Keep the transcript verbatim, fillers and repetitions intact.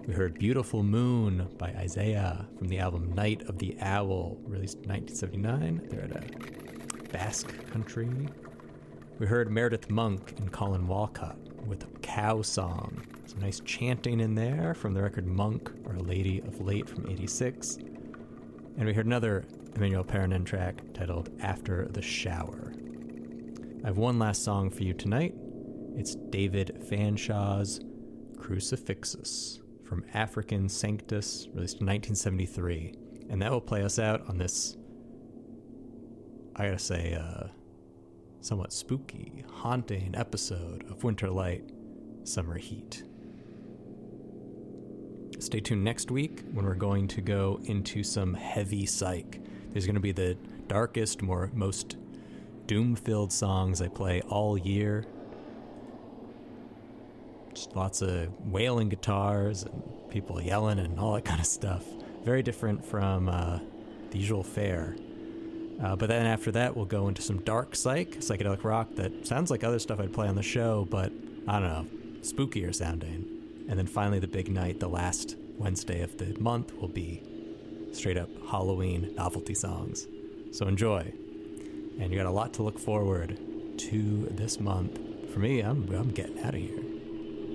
We heard Beautiful Moon by Isaiah from the album Night of the Owl, released in nineteen seventy-nine. They're at a Basque country. We heard Meredith Monk and Colin Walcott with Cow Song. Some nice chanting in there from the record Monk, Our Lady of Late from eighty-six. And we heard another Emmanuel Perronin track titled After the Shower. I have one last song for you tonight. It's David Fanshaw's Crucifixus from African Sanctus, released in nineteen seventy-three. And that will play us out on this, I gotta say, uh, somewhat spooky, haunting episode of Winter Light, Summer Heat. Stay tuned next week when we're going to go into some heavy psych. There's going to be the darkest, more most doom-filled songs I play all year. Just lots of wailing guitars and people yelling and all that kind of stuff. Very different from uh, the usual fare. Uh, but then after that, we'll go into some dark psych, psychedelic rock that sounds like other stuff I'd play on the show, but I don't know, spookier sounding. And then finally the big night, the last Wednesday of the month, will be straight up Halloween novelty songs. So enjoy. And you got a lot to look forward to this month. For me, I'm, I'm getting out of here.